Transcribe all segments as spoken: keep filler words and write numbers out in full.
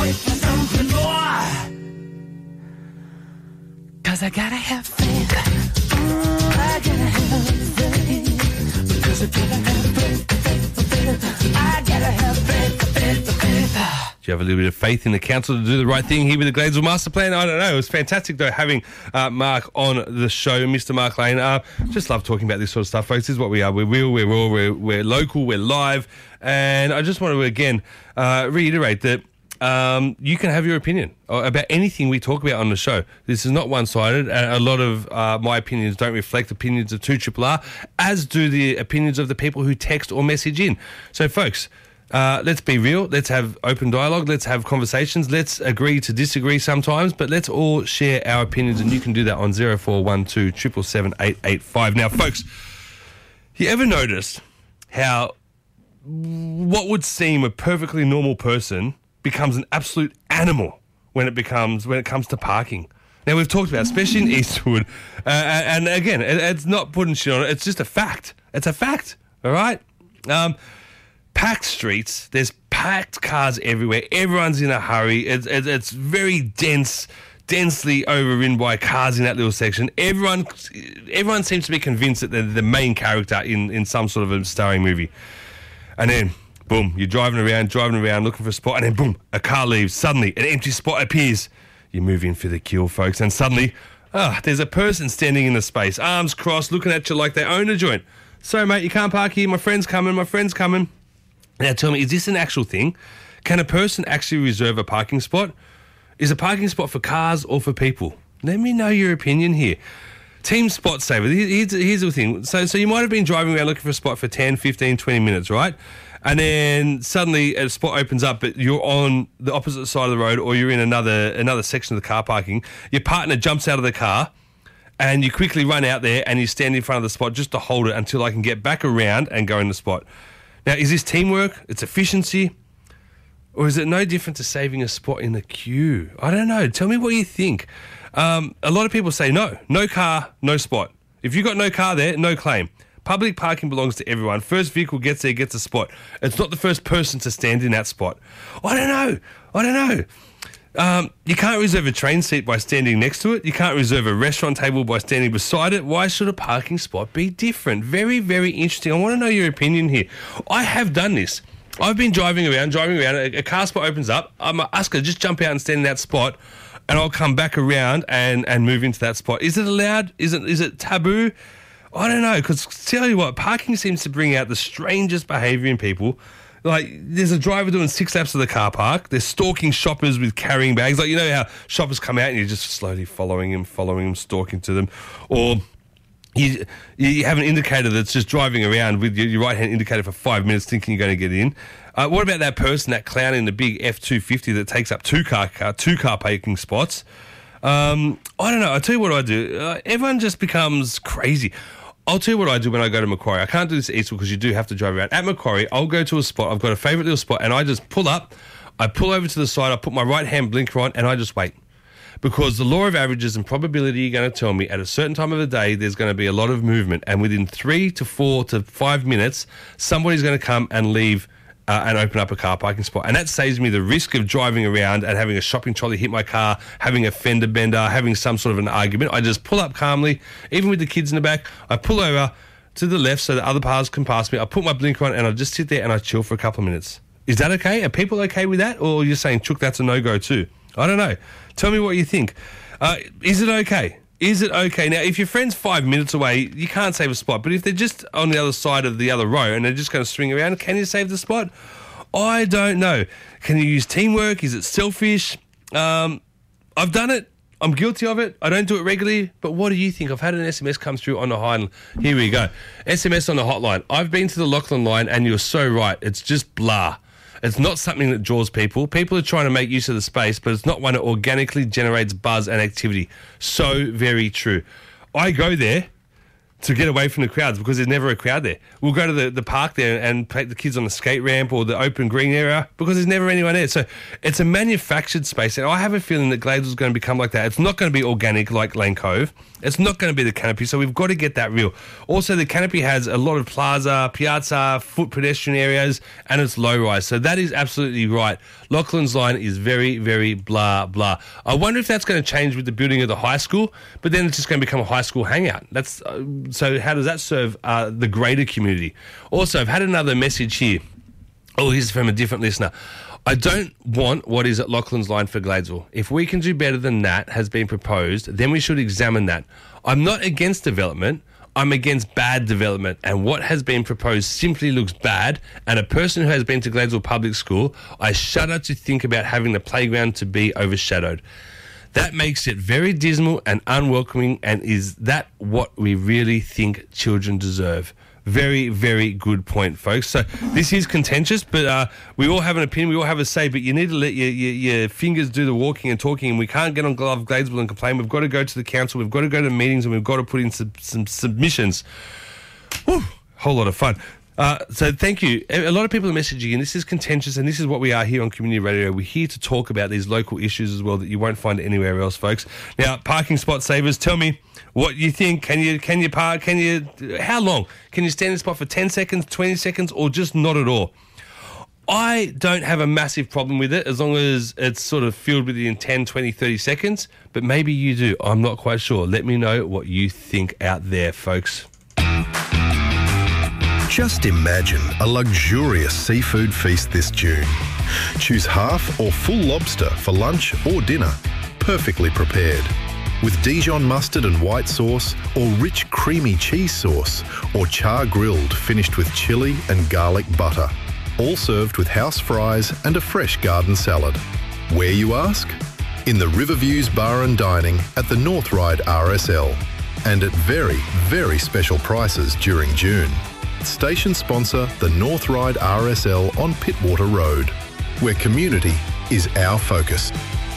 Cause I gotta have faith. Ooh, I gotta have faith. Because I gotta have faith, faith, faith. I gotta have faith, faith, faith. Do you have a little bit of faith in the council to do the right thing here with the Gladesville Master Plan? I don't know. It was fantastic, though, having uh, Mark on the show, Mister Mark Lane. Uh, just love talking about this sort of stuff, folks. This is what we are. We're real, we're raw, we're, we're local, we're live. And I just want to, again, uh, reiterate that um, you can have your opinion about anything we talk about on the show. This is not one-sided. A lot of uh, my opinions don't reflect opinions of two R R, as do the opinions of the people who text or message in. So, folks, Uh, let's be real. Let's have open dialogue. Let's have conversations. Let's agree to disagree sometimes, but let's all share our opinions, and you can do that on zero four one two, seven seven seven, eight eight five. Now, folks, you ever notice how what would seem a perfectly normal person becomes an absolute animal when it becomes when it comes to parking? Now, we've talked about, especially in Eastwood, uh, and again, it, it's not putting shit on it. It's just a fact. It's a fact. All right. Um, Packed streets, there's packed cars everywhere, everyone's in a hurry, it's, it's, it's very dense, densely overridden by cars in that little section. Everyone everyone seems to be convinced that they're the main character in, in some sort of a starring movie. And then, boom, you're driving around, driving around, looking for a spot, and then boom, a car leaves. Suddenly, an empty spot appears. You move in for the kill, folks, and suddenly, ah, there's a person standing in the space, arms crossed, looking at you like they own a joint. Sorry, mate, you can't park here, my friend's coming, my friend's coming. Now, tell me, is this an actual thing? Can a person actually reserve a parking spot? Is a parking spot for cars or for people? Let me know your opinion here. Team Spot Saver. Here's, here's the thing. So, so you might have been driving around looking for a spot for ten, fifteen, twenty minutes, right? And then suddenly a spot opens up, but you're on the opposite side of the road, or you're in another another section of the car parking. Your partner jumps out of the car, and you quickly run out there, and you stand in front of the spot just to hold it until I can get back around and go in the spot. Now, is this teamwork? It's efficiency? Or is it no different to saving a spot in the queue? I don't know. Tell me what you think. Um, a lot of people say no. No car, no spot. If you've got no car there, no claim. Public parking belongs to everyone. First vehicle gets there, gets a spot. It's not the first person to stand in that spot. I don't know. I don't know. Um, you can't reserve a train seat by standing next to it. You can't reserve a restaurant table by standing beside it. Why should a parking spot be different? Very, very interesting. I want to know your opinion here. I have done this. I've been driving around, driving around. A, a car spot opens up. I'm ask her, just jump out and stand in that spot, and I'll come back around and, and move into that spot. Is it allowed? Is it is it taboo? I don't know, because tell you what, parking seems to bring out the strangest behaviour in people. Like, there's a driver doing six laps of the car park. They're stalking shoppers with carrying bags. Like, you know how shoppers come out and you're just slowly following them, following them, stalking to them. Or you you have an indicator that's just driving around with your, your right-hand indicator for five minutes thinking you're going to get in. Uh, what about that person, that clown in the big F two fifty that takes up two car, car two car parking spots? Um, I don't know. I'll tell you what I do. Uh, everyone just becomes crazy. I'll tell you what I do when I go to Macquarie. I can't do this at Eastwood because you do have to drive around. At Macquarie, I'll go to a spot. I've got a favourite little spot, and I just pull up. I pull over to the side. I put my right-hand blinker on, and I just wait. Because the law of averages and probability are going to tell me at a certain time of the day there's going to be a lot of movement. And within three to four to five minutes, somebody's going to come and leave Uh, and open up a car parking spot. And that saves me the risk of driving around and having a shopping trolley hit my car, having a fender bender, having some sort of an argument. I just pull up calmly, even with the kids in the back. I pull over to the left so that other cars can pass me. I put my blinker on and I just sit there and I chill for a couple of minutes. Is that okay? Are people okay with that? Or are you saying, Chook, that's a no-go too? I don't know. Tell me what you think. Uh, is it okay? Is it okay? Now, if your friend's five minutes away, you can't save a spot. But if they're just on the other side of the other row and they're just going to swing around, can you save the spot? I don't know. Can you use teamwork? Is it selfish? Um, I've done it. I'm guilty of it. I don't do it regularly. But what do you think? I've had an S M S come through on the hotline. Here we go. S M S on the hotline. I've been to the Lachlan line and you're so right. It's just blah. It's not something that draws people. People are trying to make use of the space, but it's not one that organically generates buzz and activity. So very true. I go there to get away from the crowds because there's never a crowd there. We'll go to the, the park there and take the kids on the skate ramp or the open green area because there's never anyone there. So it's a manufactured space, and I have a feeling that Gladesville's going to become like that. It's not going to be organic like Lane Cove. It's not going to be the Canopy, so we've got to get that real. Also, the Canopy has a lot of plaza, piazza, foot pedestrian areas, and it's low-rise. So that is absolutely right. Lachlan's line is very, very blah, blah. I wonder if that's going to change with the building of the high school, but then it's just going to become a high school hangout. That's uh, so how does that serve uh, the greater community? Also, I've had another message here. Oh, here's from a different listener. I don't want what is at Lachlan's line for Gladesville. If we can do better than that has been proposed, then we should examine that. I'm not against development. I'm against bad development, and what has been proposed simply looks bad, and a person who has been to Gladesville Public School, I shudder to think about having the playground to be overshadowed. That makes it very dismal and unwelcoming, and is that what we really think children deserve? Very, very good point, folks. So this is contentious, but uh, we all have an opinion, we all have a say, but you need to let your, your, your fingers do the walking and talking, and we can't get on Glove Gladesville and complain. We've got to go to the council, we've got to go to meetings, and we've got to put in some, some submissions. Whew, whole lot of fun. Uh, so thank you. A lot of people are messaging, and this is contentious, and this is what we are here on Community Radio. We're here to talk about these local issues as well that you won't find anywhere else, folks. Now, parking spot savers, tell me what you think. Can you can you park? Can you? How long? Can you stand in a spot for ten seconds, twenty seconds, or just not at all? I don't have a massive problem with it as long as it's sort of filled within ten, twenty, thirty seconds, but maybe you do. I'm not quite sure. Let me know what you think out there, folks. Just imagine a luxurious seafood feast this June. Choose half or full lobster for lunch or dinner, perfectly prepared. With Dijon mustard and white sauce, or rich creamy cheese sauce, or char grilled finished with chilli and garlic butter. All served with house fries and a fresh garden salad. Where, you ask? In the Riverviews Bar and Dining at the North Ryde R S L, and at very, very special prices during June. Station sponsor the North Ryde R S L on Pittwater Road, where community is our focus.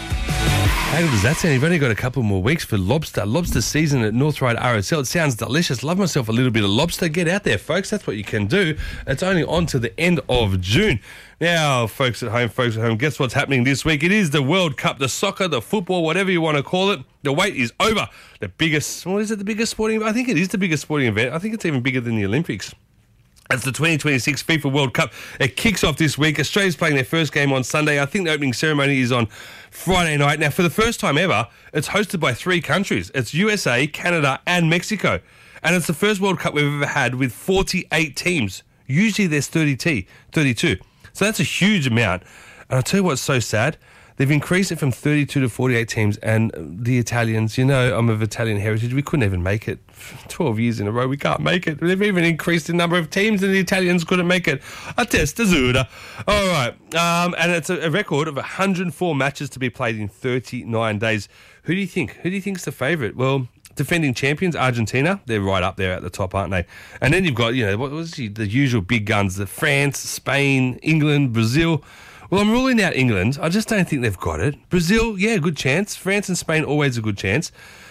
How good does that sound? You've only got a couple more weeks for lobster. Lobster season at North Ryde R S L. It sounds delicious. Love myself a little bit of lobster. Get out there, folks. That's what you can do. It's only on to the end of June. Now, folks at home, folks at home, guess what's happening this week? It is the World Cup, the soccer, the football, whatever you want to call it. The wait is over. The biggest, what is it, the biggest sporting event? I think it is the biggest sporting event. I think it's even bigger than the Olympics. It's the twenty twenty-six FIFA World Cup. It kicks off this week. Australia's playing their first game on Sunday. I think the opening ceremony is on Friday night. Now, for the first time ever, it's hosted by three countries. It's U S A, Canada, and Mexico. And it's the first World Cup we've ever had with forty-eight teams. Usually there's thirty-two. So that's a huge amount. And I'll tell you what's so sad. They've increased it from thirty-two to forty-eight teams, and the Italians, you know, I'm of Italian heritage, we couldn't even make it. twelve years in a row, we can't make it. They've even increased the number of teams, and the Italians couldn't make it. A testa dura. All right. Um, and it's a, a record of one hundred four matches to be played in thirty-nine days. Who do you think? Who do you think's the favourite? Well, defending champions, Argentina, they're right up there at the top, aren't they? And then you've got, you know, what was the, the usual big guns, the France, Spain, England, Brazil. Well, I'm ruling out England. I just don't think they've got it. Brazil, yeah, good chance. France and Spain, always a good chance.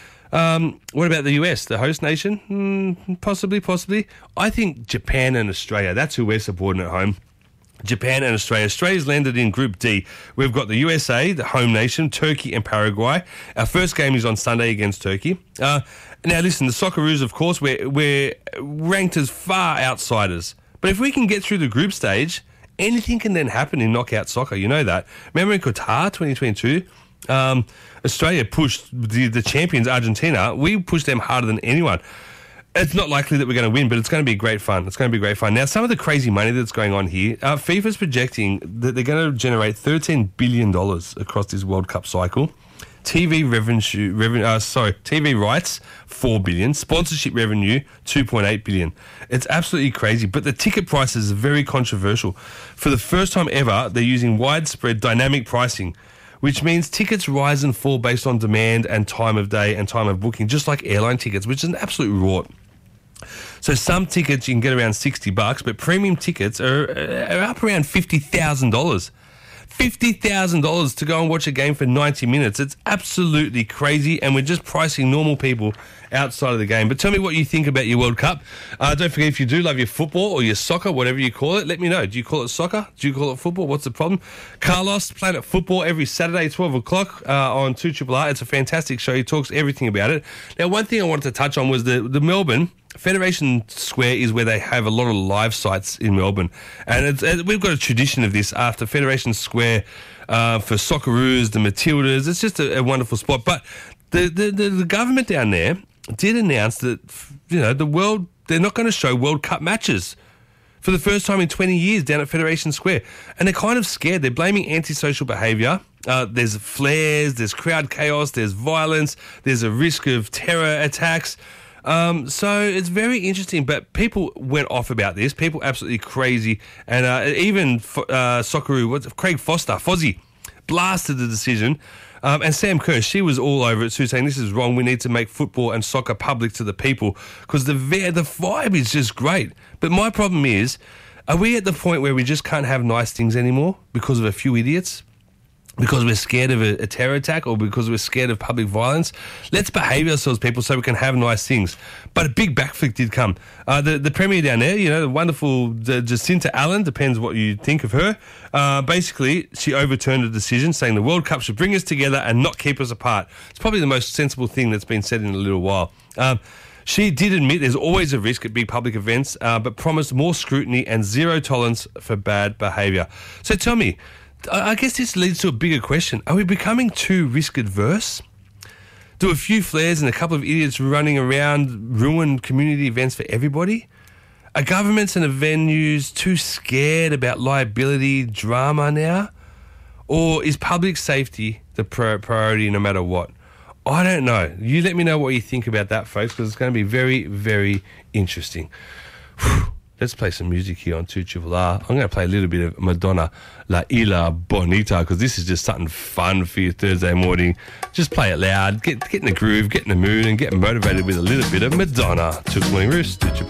Um, what about the U S, the host nation? Mm, possibly, possibly. I think Japan and Australia, that's who we're supporting at home. Japan and Australia. Australia's landed in Group D. We've got the U S A, the home nation, Turkey and Paraguay. Our first game is on Sunday against Turkey. Uh, now, listen, the Socceroos, of course, we're, we're ranked as far outsiders. But if we can get through the group stage, anything can then happen in knockout soccer. You know that. Remember in Qatar twenty twenty-two, um, Australia pushed the, the champions, Argentina. We pushed them harder than anyone. It's not likely that we're going to win, but it's going to be great fun. It's going to be great fun. Now, some of the crazy money that's going on here, uh, FIFA's projecting that they're going to generate thirteen billion dollars across this World Cup cycle. T V revenue, revenue uh, sorry, T V rights, four billion dollars. Sponsorship revenue, two point eight billion dollars. It's absolutely crazy, but the ticket prices are very controversial. For the first time ever, they're using widespread dynamic pricing, which means tickets rise and fall based on demand and time of day and time of booking, just like airline tickets, which is an absolute rort. So some tickets you can get around sixty bucks, but premium tickets are, are up around fifty thousand dollars. fifty thousand dollars to go and watch a game for ninety minutes. It's absolutely crazy, and we're just pricing normal people outside of the game. But tell me what you think about your World Cup. Uh, don't forget, if you do love your football or your soccer, whatever you call it, let me know. Do you call it soccer? Do you call it football? What's the problem? Carlos, Planet Football, every Saturday, twelve o'clock uh, on two R R R. It's a fantastic show. He talks everything about it. Now, one thing I wanted to touch on was the, the Melbourne Federation Square is where they have a lot of live sites in Melbourne. And it's, uh, we've got a tradition of this after Federation Square uh, for Socceroos, the Matildas. It's just a, a wonderful spot. But the, the, the, the government down there did announce that, you know, the world, they're not going to show World Cup matches for the first time in twenty years down at Federation Square. And they're kind of scared. They're blaming antisocial behaviour. Uh, there's flares, there's crowd chaos, there's violence, there's a risk of terror attacks. Um, so it's very interesting, but people went off about this. People absolutely crazy. And uh, even uh, Socceroo, what's Craig Foster, Fozzie, blasted the decision. Um, and Sam Kerr, she was all over it too, saying this is wrong. We need to make football and soccer public to the people because the, the vibe is just great. But my problem is, are we at the point where we just can't have nice things anymore because of a few idiots? Because we're scared of a, a terror attack or because we're scared of public violence? Let's behave ourselves, people, so we can have nice things. But a big backflip did come. Uh, the, the Premier down there, you know, the wonderful the Jacinta Allen, depends what you think of her. Uh, basically, she overturned a decision saying the World Cup should bring us together and not keep us apart. It's probably the most sensible thing that's been said in a little while. Um, She did admit there's always a risk at big public events, uh, but promised more scrutiny and zero tolerance for bad behaviour. So tell me, I guess this leads to a bigger question. Are we becoming too risk-adverse? Do a few flares and a couple of idiots running around ruin community events for everybody? Are governments and venues too scared about liability drama now? Or is public safety the priority no matter what? I don't know. You let me know what you think about that, folks, because it's going to be very, very interesting. Whew. Let's play some music here on two R R R. I'm going to play a little bit of Madonna, La Isla Bonita, because this is just something fun for your Thursday morning. Just play it loud, get, get in the groove, get in the mood, and get motivated with a little bit of Madonna. Two Morning Roost, two R R R.